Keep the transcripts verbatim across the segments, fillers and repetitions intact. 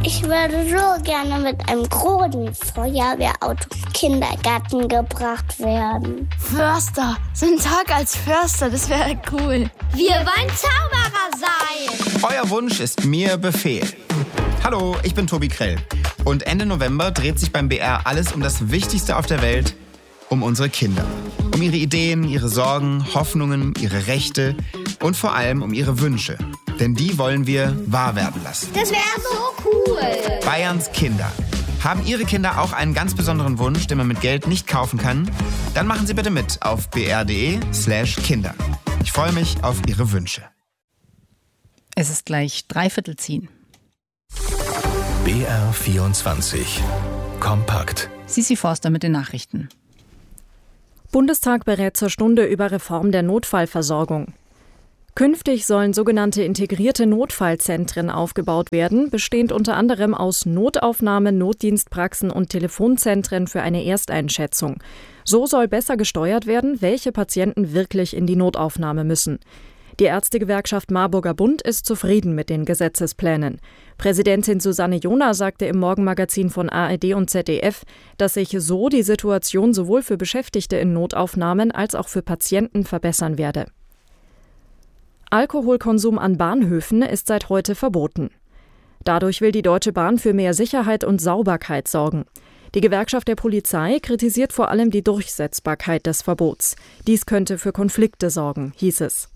Ich würde so gerne mit einem großen Feuerwehrauto im Kindergarten gebracht werden. Förster, so ein Tag als Förster, das wäre cool. Wir wollen Zauberer sein. Euer Wunsch ist mir Befehl. Hallo, ich bin Tobi Krell. Und Ende November dreht sich beim B R alles um das Wichtigste auf der Welt, um unsere Kinder. Um ihre Ideen, ihre Sorgen, Hoffnungen, ihre Rechte und vor allem um ihre Wünsche. Denn die wollen wir wahr werden lassen. Das wäre so cool. Bayerns Kinder. Haben Ihre Kinder auch einen ganz besonderen Wunsch, den man mit Geld nicht kaufen kann? Dann machen Sie bitte mit auf br.de slash Kinder. Ich freue mich auf Ihre Wünsche. Es ist gleich dreiviertel zehn. B R vierundzwanzig. Kompakt. Sisi Forster mit den Nachrichten. Bundestag berät zur Stunde über Reform der Notfallversorgung. Künftig sollen sogenannte integrierte Notfallzentren aufgebaut werden, bestehend unter anderem aus Notaufnahme, Notdienstpraxen und Telefonzentren für eine Ersteinschätzung. So soll besser gesteuert werden, welche Patienten wirklich in die Notaufnahme müssen. Die Ärztegewerkschaft Marburger Bund ist zufrieden mit den Gesetzesplänen. Präsidentin Susanne Johner sagte im Morgenmagazin von A R D und Z D F, dass sich so die Situation sowohl für Beschäftigte in Notaufnahmen als auch für Patienten verbessern werde. Alkoholkonsum an Bahnhöfen ist seit heute verboten. Dadurch will die Deutsche Bahn für mehr Sicherheit und Sauberkeit sorgen. Die Gewerkschaft der Polizei kritisiert vor allem die Durchsetzbarkeit des Verbots. Dies könnte für Konflikte sorgen, hieß es.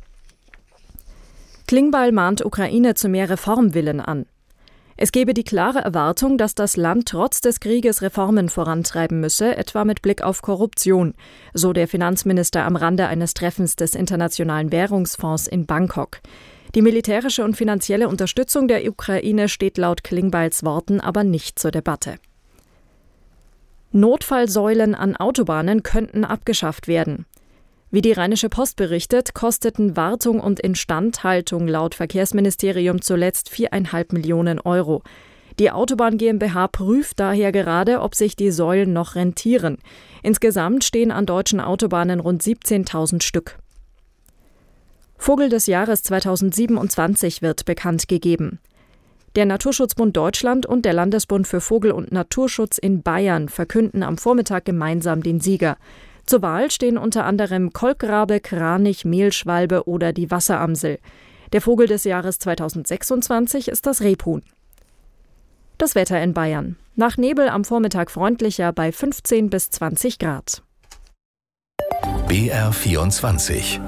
Klingbeil mahnt Ukraine zu mehr Reformwillen an. Es gebe die klare Erwartung, dass das Land trotz des Krieges Reformen vorantreiben müsse, etwa mit Blick auf Korruption, so der Finanzminister am Rande eines Treffens des Internationalen Währungsfonds in Bangkok. Die militärische und finanzielle Unterstützung der Ukraine steht laut Klingbeils Worten aber nicht zur Debatte. Notfallsäulen an Autobahnen könnten abgeschafft werden. Wie die Rheinische Post berichtet, kosteten Wartung und Instandhaltung laut Verkehrsministerium zuletzt viereinhalb Millionen Euro. Die Autobahn GmbH prüft daher gerade, ob sich die Säulen noch rentieren. Insgesamt stehen an deutschen Autobahnen rund siebzehntausend Stück. Vogel des Jahres zweitausendsiebenundzwanzig wird bekannt gegeben. Der Naturschutzbund Deutschland und der Landesbund für Vogel- und Naturschutz in Bayern verkünden am Vormittag gemeinsam den Sieger. Zur Wahl stehen unter anderem Kolkrabe, Kranich, Mehlschwalbe oder die Wasseramsel. Der Vogel des Jahres zweitausendsechsundzwanzig ist das Rebhuhn. Das Wetter in Bayern. Nach Nebel am Vormittag freundlicher bei fünfzehn bis zwanzig Grad. B R vierundzwanzig.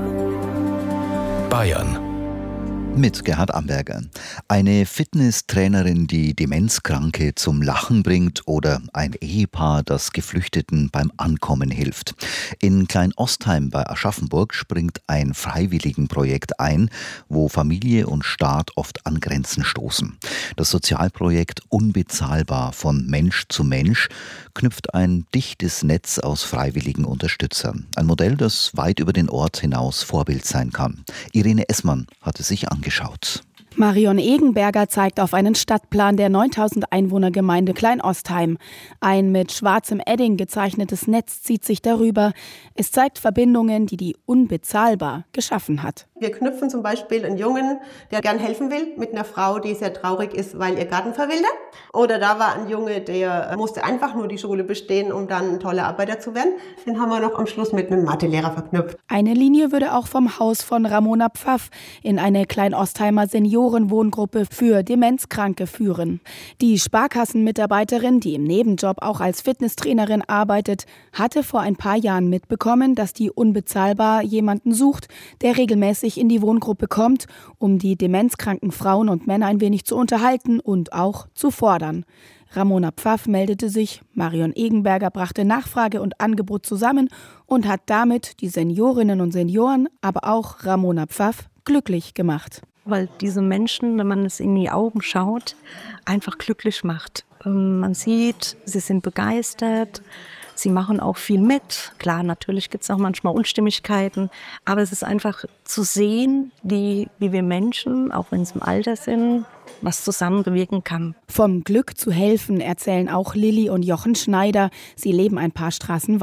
Bayern. Mit Gerhard Amberger. Eine Fitnesstrainerin, die Demenzkranke zum Lachen bringt, oder ein Ehepaar, das Geflüchteten beim Ankommen hilft. In Klein-Ostheim bei Aschaffenburg springt ein Freiwilligenprojekt ein, wo Familie und Staat oft an Grenzen stoßen. Das Sozialprojekt Unbezahlbar von Mensch zu Mensch knüpft ein dichtes Netz aus freiwilligen Unterstützern. Ein Modell, das weit über den Ort hinaus Vorbild sein kann. Irene Essmann hat es sich angeschaut. Marion Egenberger zeigt auf einen Stadtplan der neuntausend Einwohnergemeinde Klein-Ostheim. Ein mit schwarzem Edding gezeichnetes Netz zieht sich darüber. Es zeigt Verbindungen, die die Unbezahlbar geschaffen hat. Wir knüpfen zum Beispiel einen Jungen, der gern helfen will, mit einer Frau, die sehr traurig ist, weil ihr Garten verwildert. Oder da war ein Junge, der musste einfach nur die Schule bestehen, um dann ein toller Arbeiter zu werden. Den haben wir noch am Schluss mit einem Mathelehrer verknüpft. Eine Linie würde auch vom Haus von Ramona Pfaff in eine Klein-Ostheimer Seniorenwohngruppe für Demenzkranke führen. Die Sparkassenmitarbeiterin, die im Nebenjob auch als Fitnesstrainerin arbeitet, hatte vor ein paar Jahren mitbekommen, dass die Unbezahlbar jemanden sucht, der regelmäßig in die Wohngruppe kommt, um die demenzkranken Frauen und Männer ein wenig zu unterhalten und auch zu fordern. Ramona Pfaff meldete sich, Marion Egenberger brachte Nachfrage und Angebot zusammen und hat damit die Seniorinnen und Senioren, aber auch Ramona Pfaff glücklich gemacht. Weil diese Menschen, wenn man es in die Augen schaut, einfach glücklich macht. Man sieht, sie sind begeistert. Sie machen auch viel mit. Klar, natürlich gibt es auch manchmal Unstimmigkeiten, aber es ist einfach zu sehen, wie, wie wir Menschen, auch wenn sie im Alter sind, was zusammen bewirken kann. Vom Glück zu helfen erzählen auch Lilly und Jochen Schneider. Sie leben ein paar Straßen weiter.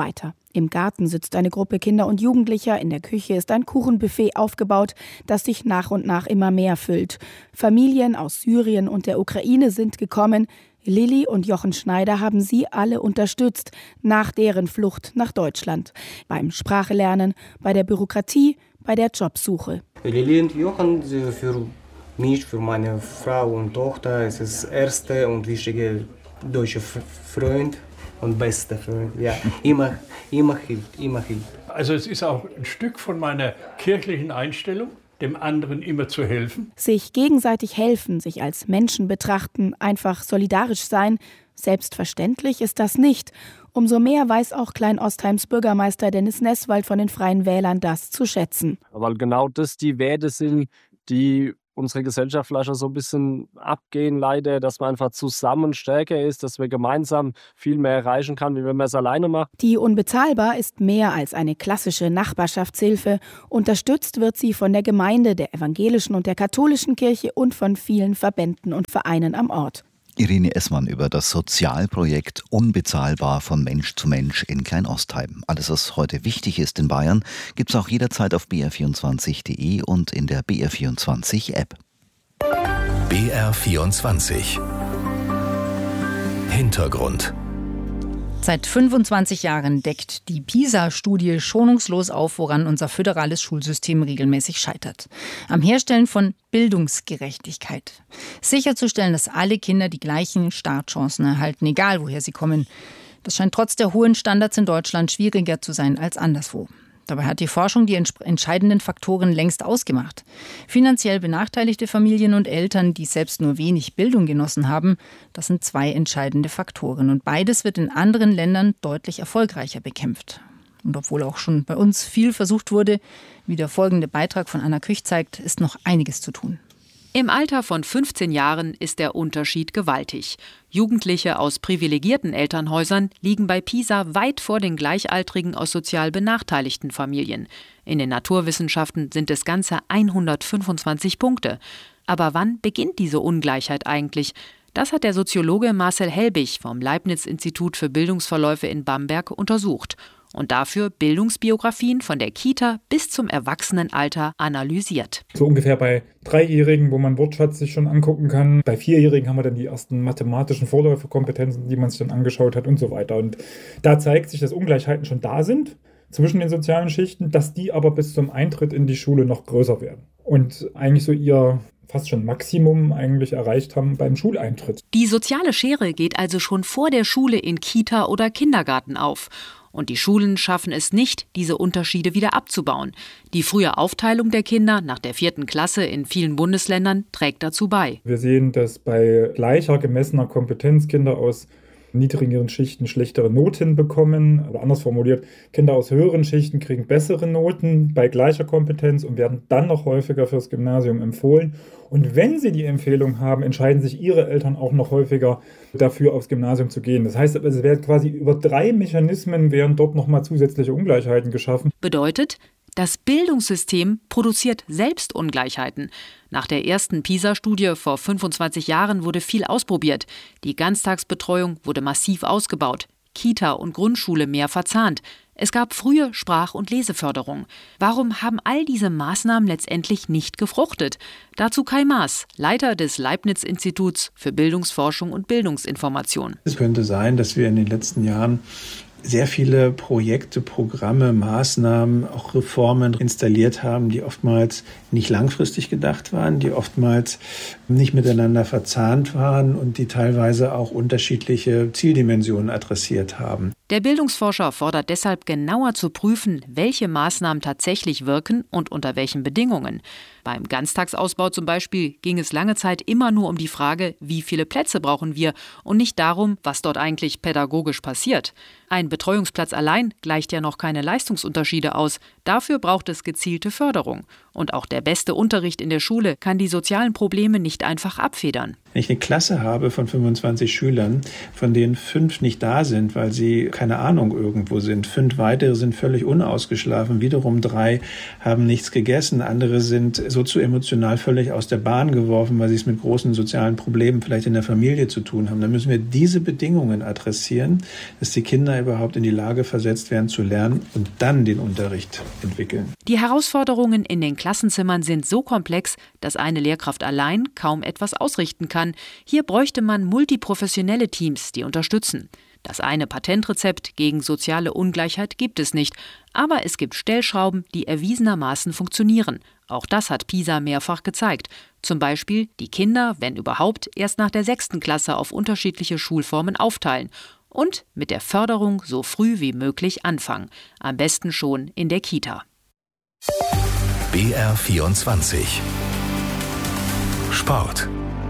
Im Garten sitzt eine Gruppe Kinder und Jugendlicher, in der Küche ist ein Kuchenbuffet aufgebaut, das sich nach und nach immer mehr füllt. Familien aus Syrien und der Ukraine sind gekommen. Lilly und Jochen Schneider haben sie alle unterstützt, nach deren Flucht nach Deutschland. Beim Sprachelernen, bei der Bürokratie, bei der Jobsuche. Lilly und Jochen, für mich, für meine Frau und Tochter, ist das erste und wichtige deutsche Freund. Und bester Freund, ja, immer, immer hilft, immer hilft. Also es ist auch ein Stück von meiner kirchlichen Einstellung, dem anderen immer zu helfen. Sich gegenseitig helfen, sich als Menschen betrachten, einfach solidarisch sein, selbstverständlich ist das nicht. Umso mehr weiß auch Klein-Ostheims Bürgermeister Dennis Nesswald von den Freien Wählern das zu schätzen. Weil genau das die Werte sind, die unsere Gesellschaft vielleicht so ein bisschen abgehen leider, dass man einfach zusammen stärker ist, dass wir gemeinsam viel mehr erreichen kann, wie wenn man es alleine macht. Die Unbezahlbar ist mehr als eine klassische Nachbarschaftshilfe. Unterstützt wird sie von der Gemeinde, der evangelischen und der katholischen Kirche und von vielen Verbänden und Vereinen am Ort. Irene Essmann über das Sozialprojekt Unbezahlbar von Mensch zu Mensch in Klein-Ostheim. Alles, was heute wichtig ist in Bayern, gibt es auch jederzeit auf b r vierundzwanzig punkt d e und in der B R vierundzwanzig App. B R vierundzwanzig Hintergrund. Seit fünfundzwanzig Jahren deckt die PISA-Studie schonungslos auf, woran unser föderales Schulsystem regelmäßig scheitert. Am Herstellen von Bildungsgerechtigkeit. Sicherzustellen, dass alle Kinder die gleichen Startchancen erhalten, egal woher sie kommen. Das scheint trotz der hohen Standards in Deutschland schwieriger zu sein als anderswo. Dabei hat die Forschung die entscheidenden Faktoren längst ausgemacht. Finanziell benachteiligte Familien und Eltern, die selbst nur wenig Bildung genossen haben, das sind zwei entscheidende Faktoren. Und beides wird in anderen Ländern deutlich erfolgreicher bekämpft. Und obwohl auch schon bei uns viel versucht wurde, wie der folgende Beitrag von Anna Küch zeigt, ist noch einiges zu tun. Im Alter von fünfzehn Jahren ist der Unterschied gewaltig. Jugendliche aus privilegierten Elternhäusern liegen bei PISA weit vor den Gleichaltrigen aus sozial benachteiligten Familien. In den Naturwissenschaften sind es ganze hundertfünfundzwanzig Punkte. Aber wann beginnt diese Ungleichheit eigentlich? Das hat der Soziologe Marcel Helbig vom Leibniz-Institut für Bildungsverläufe in Bamberg untersucht. Und dafür Bildungsbiografien von der Kita bis zum Erwachsenenalter analysiert. So ungefähr bei Dreijährigen, wo man Wortschatz sich schon angucken kann. Bei Vierjährigen haben wir dann die ersten mathematischen Vorläuferkompetenzen, die man sich dann angeschaut hat und so weiter. Und da zeigt sich, dass Ungleichheiten schon da sind zwischen den sozialen Schichten, dass die aber bis zum Eintritt in die Schule noch größer werden. Und eigentlich so ihr fast schon Maximum eigentlich erreicht haben beim Schuleintritt. Die soziale Schere geht also schon vor der Schule in Kita oder Kindergarten auf. Und die Schulen schaffen es nicht, diese Unterschiede wieder abzubauen. Die frühe Aufteilung der Kinder nach der vierten Klasse in vielen Bundesländern trägt dazu bei. Wir sehen, dass bei gleicher gemessener Kompetenz Kinder aus niedrigeren Schichten schlechtere Noten bekommen. Oder anders formuliert, Kinder aus höheren Schichten kriegen bessere Noten bei gleicher Kompetenz und werden dann noch häufiger fürs Gymnasium empfohlen. Und wenn sie die Empfehlung haben, entscheiden sich ihre Eltern auch noch häufiger dafür, aufs Gymnasium zu gehen. Das heißt, es werden quasi über drei Mechanismen werden dort nochmal zusätzliche Ungleichheiten geschaffen. Bedeutet, das Bildungssystem produziert selbst Ungleichheiten. Nach der ersten PISA-Studie vor fünfundzwanzig Jahren wurde viel ausprobiert. Die Ganztagsbetreuung wurde massiv ausgebaut. Kita und Grundschule mehr verzahnt. Es gab frühe Sprach- und Leseförderung. Warum haben all diese Maßnahmen letztendlich nicht gefruchtet? Dazu Kai Maas, Leiter des Leibniz-Instituts für Bildungsforschung und Bildungsinformation. Es könnte sein, dass wir in den letzten Jahren sehr viele Projekte, Programme, Maßnahmen, auch Reformen installiert haben, die oftmals nicht langfristig gedacht waren, die oftmals nicht miteinander verzahnt waren und die teilweise auch unterschiedliche Zieldimensionen adressiert haben. Der Bildungsforscher fordert deshalb genauer zu prüfen, welche Maßnahmen tatsächlich wirken und unter welchen Bedingungen. Beim Ganztagsausbau zum Beispiel ging es lange Zeit immer nur um die Frage, wie viele Plätze brauchen wir und nicht darum, was dort eigentlich pädagogisch passiert. Ein Betreuungsplatz allein gleicht ja noch keine Leistungsunterschiede aus. Dafür braucht es gezielte Förderung. Und auch der beste Unterricht in der Schule kann die sozialen Probleme nicht einfach abfedern. Wenn ich eine Klasse habe von fünfundzwanzig Schülern, von denen fünf nicht da sind, weil sie, keine Ahnung, irgendwo sind, fünf weitere sind völlig unausgeschlafen, wiederum drei haben nichts gegessen, andere sind sozu emotional völlig aus der Bahn geworfen, weil sie es mit großen sozialen Problemen vielleicht in der Familie zu tun haben, dann müssen wir diese Bedingungen adressieren, dass die Kinder überhaupt in die Lage versetzt werden zu lernen und dann den Unterricht entwickeln. Die Herausforderungen in den Klassenzimmern sind so komplex, dass eine Lehrkraft allein kaum etwas ausrichten kann. Hier bräuchte man multiprofessionelle Teams, die unterstützen. Das eine Patentrezept gegen soziale Ungleichheit gibt es nicht, aber es gibt Stellschrauben, die erwiesenermaßen funktionieren. Auch das hat PISA mehrfach gezeigt. Zum Beispiel die Kinder, wenn überhaupt, erst nach der sechsten Klasse auf unterschiedliche Schulformen aufteilen und mit der Förderung so früh wie möglich anfangen. Am besten schon in der Kita. B R vierundzwanzig Sport.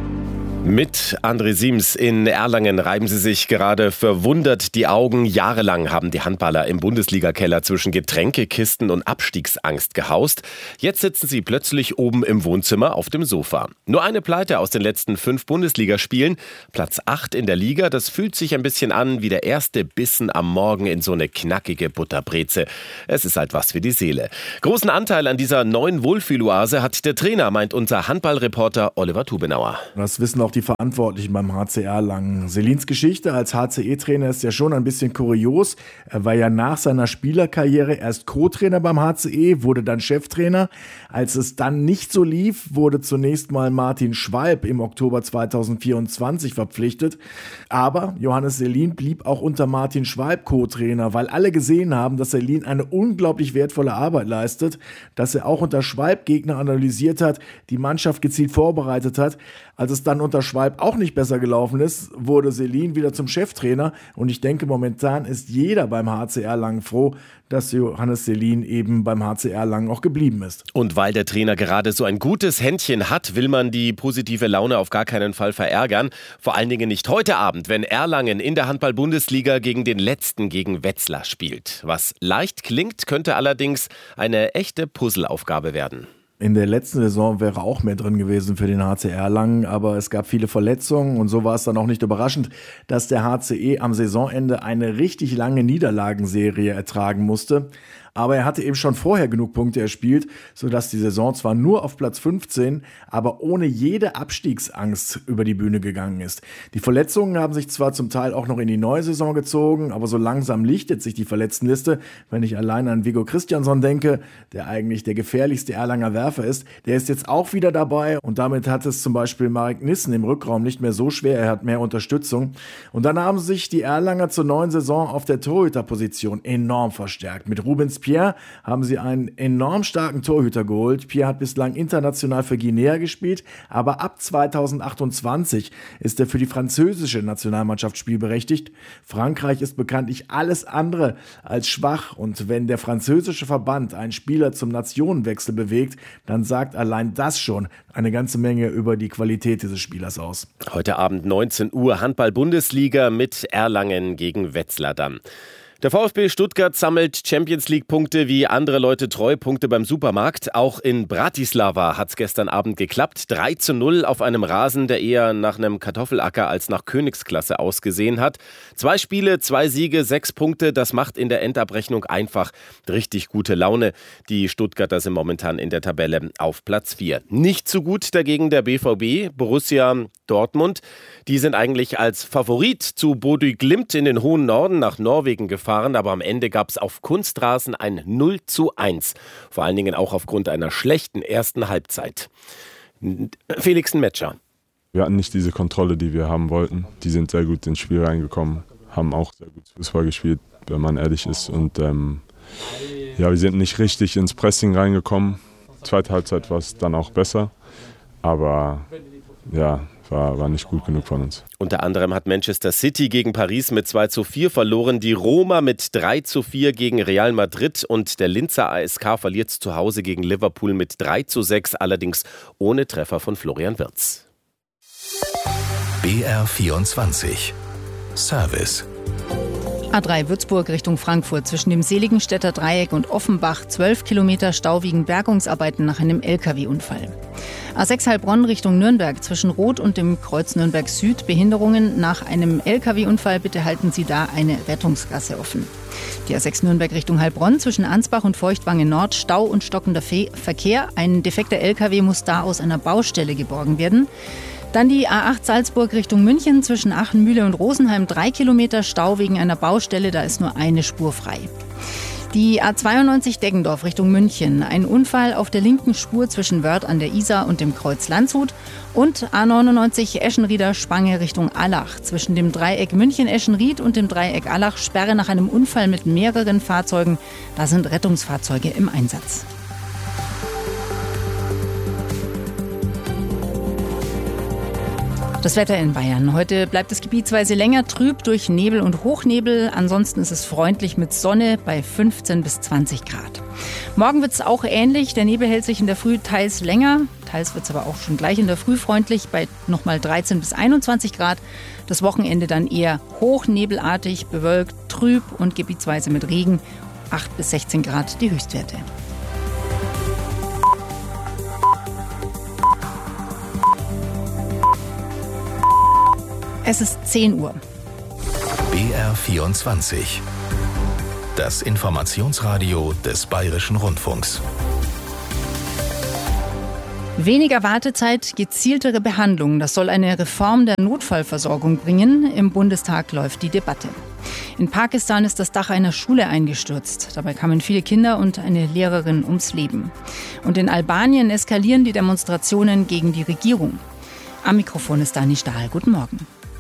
Mit André Siems in Erlangen reiben sie sich gerade verwundert die Augen. Jahrelang haben die Handballer im Bundesliga-Keller zwischen Getränkekisten und Abstiegsangst gehaust. Jetzt sitzen sie plötzlich oben im Wohnzimmer auf dem Sofa. Nur eine Pleite aus den letzten fünf Bundesligaspielen. Platz acht in der Liga, das fühlt sich ein bisschen an wie der erste Bissen am Morgen in so eine knackige Butterbreze. Es ist halt was für die Seele. Großen Anteil an dieser neuen Wohlfühloase hat der Trainer, meint unser Handballreporter Oliver Tubenauer. Das wissen auch die Verantwortlichen beim H C Erlangen. Selins Geschichte als H C E-Trainer ist ja schon ein bisschen kurios. Er war ja nach seiner Spielerkarriere erst Co-Trainer beim H C E, wurde dann Cheftrainer. Als es dann nicht so lief, wurde zunächst mal Martin Schwalb im Oktober zweitausendvierundzwanzig verpflichtet. Aber Johannes Selin blieb auch unter Martin Schwalb Co-Trainer, weil alle gesehen haben, dass Selin eine unglaublich wertvolle Arbeit leistet, dass er auch unter Schwalb Gegner analysiert hat, die Mannschaft gezielt vorbereitet hat. Als es dann unter Schwalb auch nicht besser gelaufen ist, wurde Selin wieder zum Cheftrainer. Und ich denke, momentan ist jeder beim H C Erlangen froh, dass Johannes Selin eben beim H C Erlangen auch geblieben ist. Und weil der Trainer gerade so ein gutes Händchen hat, will man die positive Laune auf gar keinen Fall verärgern. Vor allen Dingen nicht heute Abend, wenn Erlangen in der Handball-Bundesliga gegen den Letzten, gegen Wetzlar spielt. Was leicht klingt, könnte allerdings eine echte Puzzleaufgabe werden. In der letzten Saison wäre auch mehr drin gewesen für den H C Erlangen, aber es gab viele Verletzungen und so war es dann auch nicht überraschend, dass der H C E am Saisonende eine richtig lange Niederlagenserie ertragen musste. Aber er hatte eben schon vorher genug Punkte erspielt, sodass die Saison zwar nur auf Platz fünfzehn, aber ohne jede Abstiegsangst über die Bühne gegangen ist. Die Verletzungen haben sich zwar zum Teil auch noch in die neue Saison gezogen, aber so langsam lichtet sich die Verletztenliste. Wenn ich allein an Viggo Christiansson denke, der eigentlich der gefährlichste Erlanger Werfer ist, der ist jetzt auch wieder dabei und damit hat es zum Beispiel Marek Nissen im Rückraum nicht mehr so schwer, er hat mehr Unterstützung. Und dann haben sich die Erlanger zur neuen Saison auf der Torhüterposition enorm verstärkt. Mit Rubens Pierre haben sie einen enorm starken Torhüter geholt. Pierre hat bislang international für Guinea gespielt, aber ab zweitausendachtundzwanzig ist er für die französische Nationalmannschaft spielberechtigt. Frankreich ist bekanntlich alles andere als schwach und wenn der französische Verband einen Spieler zum Nationenwechsel bewegt, dann sagt allein das schon eine ganze Menge über die Qualität dieses Spielers aus. Heute Abend neunzehn Uhr Handball-Bundesliga mit Erlangen gegen Wetzlar dann. Der VfB Stuttgart sammelt Champions-League-Punkte wie andere Leute Treupunkte beim Supermarkt. Auch in Bratislava hat es gestern Abend geklappt. drei zu null auf einem Rasen, der eher nach einem Kartoffelacker als nach Königsklasse ausgesehen hat. Zwei Spiele, zwei Siege, sechs Punkte. Das macht in der Endabrechnung einfach richtig gute Laune. Die Stuttgarter sind momentan in der Tabelle auf Platz vier. Nicht so gut dagegen der B V B, Borussia Dortmund. Die sind eigentlich als Favorit zu Bodø Glimt in den hohen Norden nach Norwegen gefahren. Aber am Ende gab es auf Kunstrasen ein null zu eins. Vor allen Dingen auch aufgrund einer schlechten ersten Halbzeit. Felix Metscher. Wir hatten nicht diese Kontrolle, die wir haben wollten. Die sind sehr gut ins Spiel reingekommen, haben auch sehr gut Fußball gespielt, wenn man ehrlich ist. Und ähm, ja, wir sind nicht richtig ins Pressing reingekommen. Zweite Halbzeit war es dann auch besser. Aber ja, War, war nicht gut genug von uns. Unter anderem hat Manchester City gegen Paris mit zwei zu vier verloren, die Roma mit drei zu vier gegen Real Madrid und der Linzer A S K verliert zu Hause gegen Liverpool mit drei zu sechs, allerdings ohne Treffer von Florian Wirtz. B R vierundzwanzig Service. A drei Würzburg Richtung Frankfurt zwischen dem Seligenstädter Dreieck und Offenbach zwölf Kilometer Stau wegen Bergungsarbeiten nach einem L K W-Unfall. A sechs Heilbronn Richtung Nürnberg zwischen Roth und dem Kreuz Nürnberg Süd Behinderungen nach einem L K W-Unfall. Bitte halten Sie da eine Rettungsgasse offen. Die A sechs Nürnberg Richtung Heilbronn zwischen Ansbach und Feuchtwange Nord Stau und stockender Fe- Verkehr. Ein defekter L K W muss da aus einer Baustelle geborgen werden. Dann die A acht Salzburg Richtung München zwischen Achenmühle und Rosenheim drei Kilometer Stau wegen einer Baustelle, da ist nur eine Spur frei. Die A zweiundneunzig Deggendorf Richtung München, ein Unfall auf der linken Spur zwischen Wörth an der Isar und dem Kreuz Landshut und A neunundneunzig Eschenrieder Spange Richtung Allach zwischen dem Dreieck München-Eschenried und dem Dreieck Allach, Sperre nach einem Unfall mit mehreren Fahrzeugen, da sind Rettungsfahrzeuge im Einsatz. Das Wetter in Bayern. Heute bleibt es gebietsweise länger trüb durch Nebel und Hochnebel. Ansonsten ist es freundlich mit Sonne bei fünfzehn bis zwanzig Grad. Morgen wird es auch ähnlich. Der Nebel hält sich in der Früh teils länger. Teils wird es aber auch schon gleich in der Früh freundlich bei nochmal dreizehn bis einundzwanzig Grad. Das Wochenende dann eher hochnebelartig, bewölkt, trüb und gebietsweise mit Regen. acht bis sechzehn Grad die Höchstwerte. Es ist zehn Uhr. B R vierundzwanzig. Das Informationsradio des Bayerischen Rundfunks. Weniger Wartezeit, gezieltere Behandlung. Das soll eine Reform der Notfallversorgung bringen. Im Bundestag läuft die Debatte. In Pakistan ist das Dach einer Schule eingestürzt. Dabei kamen viele Kinder und eine Lehrerin ums Leben. Und in Albanien eskalieren die Demonstrationen gegen die Regierung. Am Mikrofon ist Dani Stahl. Guten Morgen.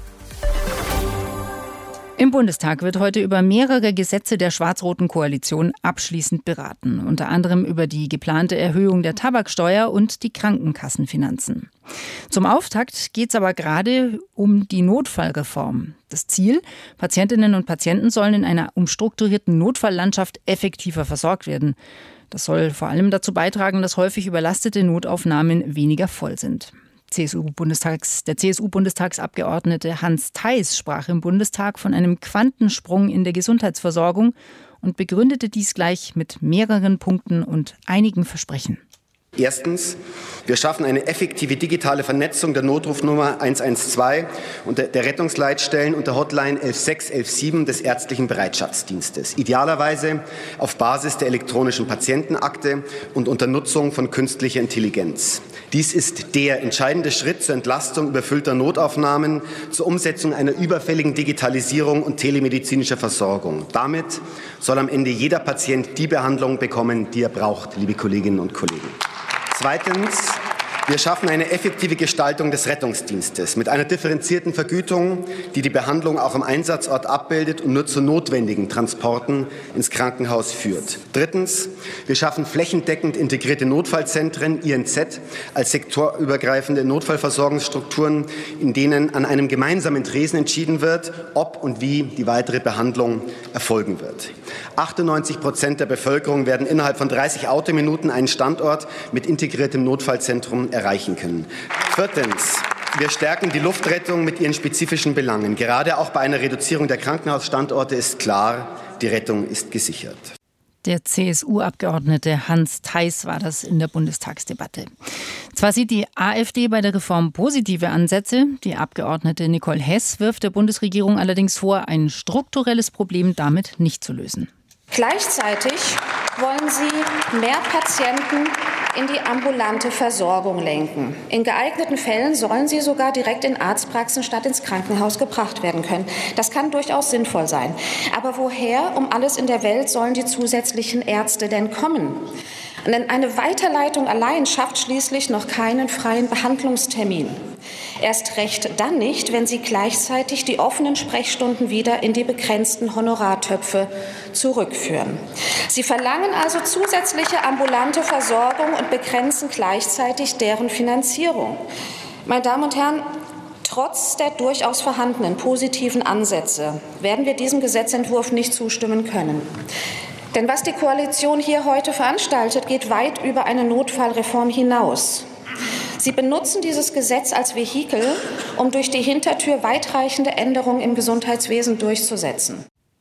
Im Bundestag wird heute über mehrere Gesetze der schwarz-roten Koalition abschließend beraten. Unter anderem über die geplante Erhöhung der Tabaksteuer und die Krankenkassenfinanzen. Zum Auftakt geht es aber gerade um die Notfallreform. Das Ziel: Patientinnen und Patienten sollen in einer umstrukturierten Notfalllandschaft effektiver versorgt werden. Das soll vor allem dazu beitragen, dass häufig überlastete Notaufnahmen weniger voll sind. C S U-Bundestags, der C S U-Bundestagsabgeordnete Hans Theis sprach im Bundestag von einem Quantensprung in der Gesundheitsversorgung und begründete dies gleich mit mehreren Punkten und einigen Versprechen. Erstens, wir schaffen eine effektive digitale Vernetzung der Notrufnummer eins eins zwei und der Rettungsleitstellen und der Hotline elf sechs elf sieben des ärztlichen Bereitschaftsdienstes. Idealerweise auf Basis der elektronischen Patientenakte und unter Nutzung von künstlicher Intelligenz. Dies ist der entscheidende Schritt zur Entlastung überfüllter Notaufnahmen, zur Umsetzung einer überfälligen Digitalisierung und telemedizinischer Versorgung. Damit soll am Ende jeder Patient die Behandlung bekommen, die er braucht, liebe Kolleginnen und Kollegen. Zweitens, wir schaffen eine effektive Gestaltung des Rettungsdienstes mit einer differenzierten Vergütung, die die Behandlung auch am Einsatzort abbildet und nur zu notwendigen Transporten ins Krankenhaus führt. Drittens, wir schaffen flächendeckend integrierte Notfallzentren, I N Z, als sektorübergreifende Notfallversorgungsstrukturen, in denen an einem gemeinsamen Tresen entschieden wird, ob und wie die weitere Behandlung erfolgen wird. achtundneunzig Prozent der Bevölkerung werden innerhalb von dreißig Autominuten einen Standort mit integriertem Notfallzentrum erreichen können. Viertens. Wir stärken die Luftrettung mit ihren spezifischen Belangen. Gerade auch bei einer Reduzierung der Krankenhausstandorte ist klar, die Rettung ist gesichert. Der C S U-Abgeordnete Hans Theis war das in der Bundestagsdebatte. Zwar sieht die AfD bei der Reform positive Ansätze, die Abgeordnete Nicole Hess wirft der Bundesregierung allerdings vor, ein strukturelles Problem damit nicht zu lösen. Gleichzeitig wollen sie mehr Patienten in die ambulante Versorgung lenken. In geeigneten Fällen sollen sie sogar direkt in Arztpraxen statt ins Krankenhaus gebracht werden können. Das kann durchaus sinnvoll sein. Aber woher um alles in der Welt sollen die zusätzlichen Ärzte denn kommen? Denn eine Weiterleitung allein schafft schließlich noch keinen freien Behandlungstermin. Erst recht dann nicht, wenn sie gleichzeitig die offenen Sprechstunden wieder in die begrenzten Honorartöpfe zurückführen. Sie verlangen also zusätzliche ambulante Versorgung und begrenzen gleichzeitig deren Finanzierung. Meine Damen und Herren, trotz der durchaus vorhandenen positiven Ansätze werden wir diesem Gesetzentwurf nicht zustimmen können. Denn was die Koalition hier heute veranstaltet, geht weit über eine Notfallreform hinaus. Sie benutzen dieses Gesetz als Vehikel, um durch die Hintertür weitreichende Änderungen im Gesundheitswesen durchzusetzen.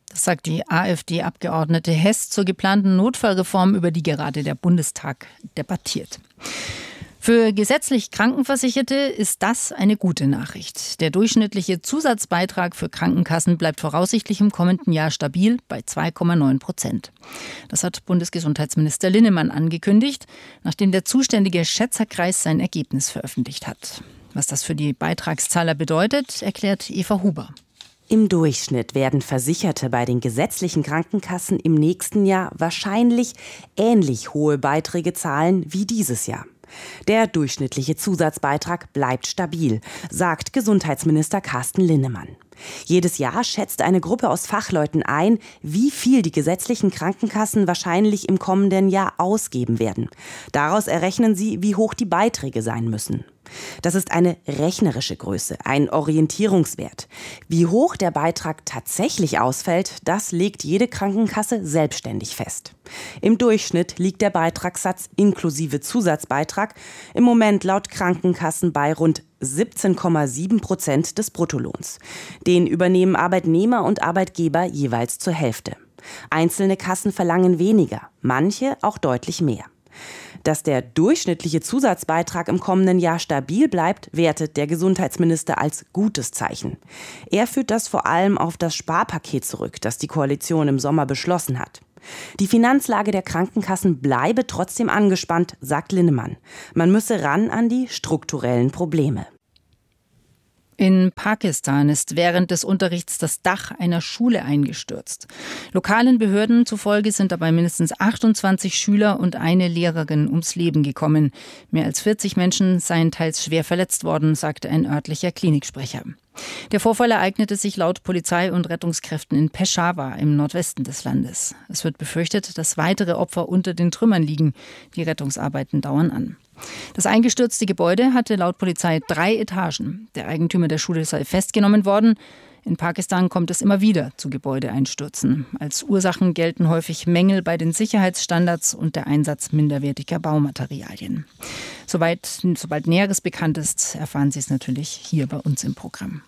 Das sagt die AfD-Abgeordnete Hess zur geplanten Notfallreform, über die gerade der Bundestag debattiert. Für gesetzlich Krankenversicherte ist das eine gute Nachricht. Der durchschnittliche Zusatzbeitrag für Krankenkassen bleibt voraussichtlich im kommenden Jahr stabil bei zwei Komma neun Prozent. Das hat Bundesgesundheitsminister Linnemann angekündigt, nachdem der zuständige Schätzerkreis sein Ergebnis veröffentlicht hat. Was das für die Beitragszahler bedeutet, erklärt Eva Huber. Im Durchschnitt werden Versicherte bei den gesetzlichen Krankenkassen im nächsten Jahr wahrscheinlich ähnlich hohe Beiträge zahlen wie dieses Jahr. Der durchschnittliche Zusatzbeitrag bleibt stabil, sagt Gesundheitsminister Carsten Linnemann. Jedes Jahr schätzt eine Gruppe aus Fachleuten ein, wie viel die gesetzlichen Krankenkassen wahrscheinlich im kommenden Jahr ausgeben werden. Daraus errechnen sie, wie hoch die Beiträge sein müssen. Das ist eine rechnerische Größe, ein Orientierungswert. Wie hoch der Beitrag tatsächlich ausfällt, das legt jede Krankenkasse selbstständig fest. Im Durchschnitt liegt der Beitragssatz inklusive Zusatzbeitrag im Moment laut Krankenkassen bei rund siebzehn Komma sieben Prozent des Bruttolohns. Den übernehmen Arbeitnehmer und Arbeitgeber jeweils zur Hälfte. Einzelne Kassen verlangen weniger, manche auch deutlich mehr. Dass der durchschnittliche Zusatzbeitrag im kommenden Jahr stabil bleibt, wertet der Gesundheitsminister als gutes Zeichen. Er führt das vor allem auf das Sparpaket zurück, das die Koalition im Sommer beschlossen hat. Die Finanzlage der Krankenkassen bleibe trotzdem angespannt, sagt Linnemann. Man müsse ran an die strukturellen Probleme. In Pakistan ist während des Unterrichts das Dach einer Schule eingestürzt. Lokalen Behörden zufolge sind dabei mindestens achtundzwanzig Schüler und eine Lehrerin ums Leben gekommen. Mehr als vierzig Menschen seien teils schwer verletzt worden, sagte ein örtlicher Kliniksprecher. Der Vorfall ereignete sich laut Polizei und Rettungskräften in Peshawar im Nordwesten des Landes. Es wird befürchtet, dass weitere Opfer unter den Trümmern liegen. Die Rettungsarbeiten dauern an. Das eingestürzte Gebäude hatte laut Polizei drei Etagen. Der Eigentümer der Schule sei festgenommen worden. In Pakistan kommt es immer wieder zu Gebäudeeinstürzen. Als Ursachen gelten häufig Mängel bei den Sicherheitsstandards und der Einsatz minderwertiger Baumaterialien. Soweit, sobald Näheres bekannt ist, erfahren Sie es natürlich hier bei uns im Programm.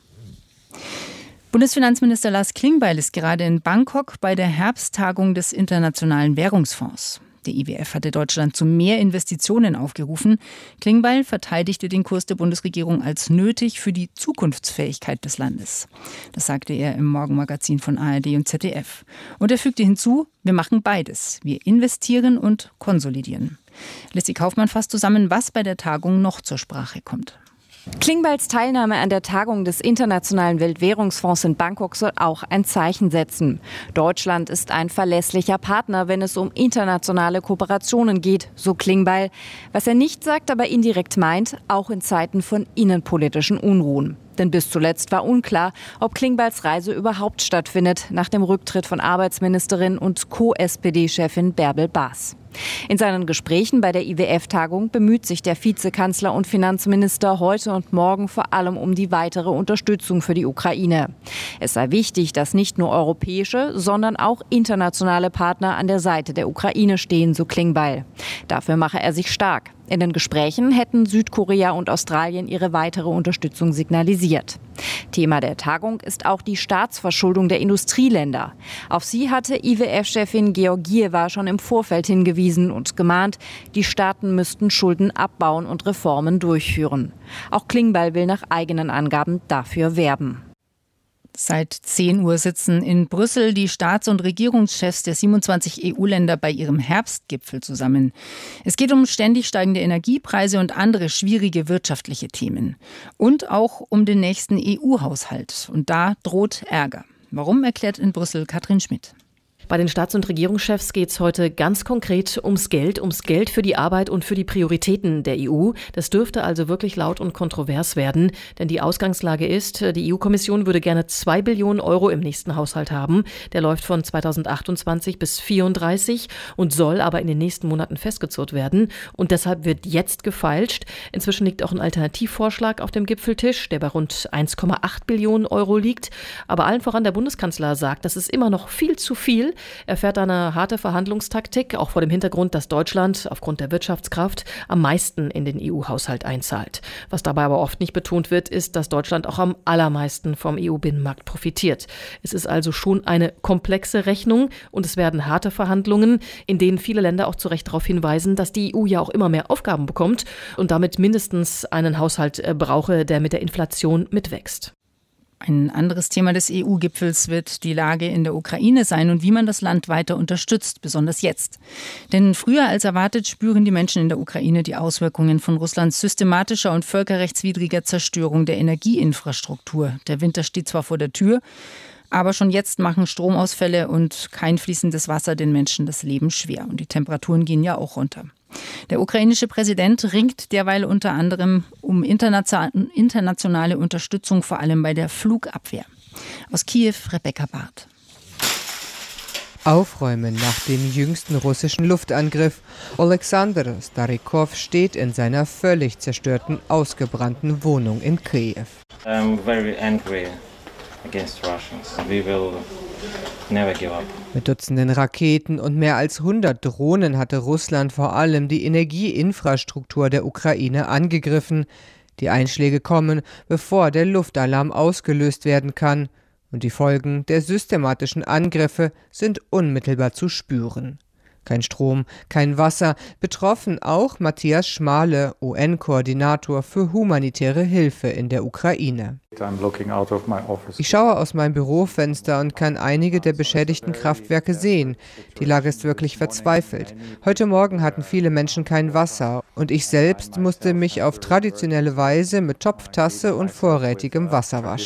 Bundesfinanzminister Lars Klingbeil ist gerade in Bangkok bei der Herbsttagung des Internationalen Währungsfonds. Der I W F hatte Deutschland zu mehr Investitionen aufgerufen. Klingbeil verteidigte den Kurs der Bundesregierung als nötig für die Zukunftsfähigkeit des Landes. Das sagte er im Morgenmagazin von A R D und Z D F. Und er fügte hinzu, wir machen beides. Wir investieren und konsolidieren. Lissi Kaufmann fasst zusammen, was bei der Tagung noch zur Sprache kommt. Klingbeils Teilnahme an der Tagung des Internationalen Weltwährungsfonds in Bangkok soll auch ein Zeichen setzen. Deutschland ist ein verlässlicher Partner, wenn es um internationale Kooperationen geht, so Klingbeil. Was er nicht sagt, aber indirekt meint, auch in Zeiten von innenpolitischen Unruhen. Denn bis zuletzt war unklar, ob Klingbeils Reise überhaupt stattfindet, nach dem Rücktritt von Arbeitsministerin und Co-S P D-Chefin Bärbel Baas. In seinen Gesprächen bei der I W F-Tagung bemüht sich der Vizekanzler und Finanzminister heute und morgen vor allem um die weitere Unterstützung für die Ukraine. Es sei wichtig, dass nicht nur europäische, sondern auch internationale Partner an der Seite der Ukraine stehen, so Klingbeil. Dafür mache er sich stark. In den Gesprächen hätten Südkorea und Australien ihre weitere Unterstützung signalisiert. Thema der Tagung ist auch die Staatsverschuldung der Industrieländer. Auf sie hatte I W F-Chefin Georgieva schon im Vorfeld hingewiesen und gemahnt, die Staaten müssten Schulden abbauen und Reformen durchführen. Auch Klingbeil will nach eigenen Angaben dafür werben. Seit zehn Uhr sitzen in Brüssel die Staats- und Regierungschefs der siebenundzwanzig E U-Länder bei ihrem Herbstgipfel zusammen. Es geht um ständig steigende Energiepreise und andere schwierige wirtschaftliche Themen. Und auch um den nächsten E U-Haushalt. Und da droht Ärger. Warum, erklärt in Brüssel Katrin Schmidt. Bei den Staats- und Regierungschefs geht es heute ganz konkret ums Geld, ums Geld für die Arbeit und für die Prioritäten der E U. Das dürfte also wirklich laut und kontrovers werden, denn die Ausgangslage ist, die E U-Kommission würde gerne zwei Billionen Euro im nächsten Haushalt haben. Der läuft von zweitausendachtundzwanzig bis vierunddreißig und soll aber in den nächsten Monaten festgezurrt werden. Und deshalb wird jetzt gefeilscht. Inzwischen liegt auch ein Alternativvorschlag auf dem Gipfeltisch, der bei rund eins Komma acht Billionen Euro liegt. Aber allen voran der Bundeskanzler sagt, das ist immer noch viel zu viel. Er fährt eine harte Verhandlungstaktik, auch vor dem Hintergrund, dass Deutschland aufgrund der Wirtschaftskraft am meisten in den E U-Haushalt einzahlt. Was dabei aber oft nicht betont wird, ist, dass Deutschland auch am allermeisten vom E U-Binnenmarkt profitiert. Es ist also schon eine komplexe Rechnung und es werden harte Verhandlungen, in denen viele Länder auch zu Recht darauf hinweisen, dass die E U ja auch immer mehr Aufgaben bekommt und damit mindestens einen Haushalt brauche, der mit der Inflation mitwächst. Ein anderes Thema des E U-Gipfels wird die Lage in der Ukraine sein und wie man das Land weiter unterstützt, besonders jetzt. Denn früher als erwartet spüren die Menschen in der Ukraine die Auswirkungen von Russlands systematischer und völkerrechtswidriger Zerstörung der Energieinfrastruktur. Der Winter steht zwar vor der Tür, aber schon jetzt machen Stromausfälle und kein fließendes Wasser den Menschen das Leben schwer. Und die Temperaturen gehen ja auch runter. Der ukrainische Präsident ringt derweil unter anderem um internationale Unterstützung, vor allem bei der Flugabwehr. Aus Kiew, Rebecca Barth. Aufräumen nach dem jüngsten russischen Luftangriff. Oleksandr Starikov steht in seiner völlig zerstörten, ausgebrannten Wohnung in Kiew. I'm very angry against Russians. We will never give up. Mit Dutzenden Raketen und mehr als hundert Drohnen hatte Russland vor allem die Energieinfrastruktur der Ukraine angegriffen. Die Einschläge kommen, bevor der Luftalarm ausgelöst werden kann. Und die Folgen der systematischen Angriffe sind unmittelbar zu spüren. Kein Strom, kein Wasser, betroffen auch Matthias Schmale, U N-Koordinator für humanitäre Hilfe in der Ukraine. Ich schaue aus meinem Bürofenster und kann einige der beschädigten Kraftwerke sehen. Die Lage ist wirklich verzweifelt. Heute Morgen hatten viele Menschen kein Wasser und ich selbst musste mich auf traditionelle Weise mit Topftasse und vorrätigem Wasser waschen.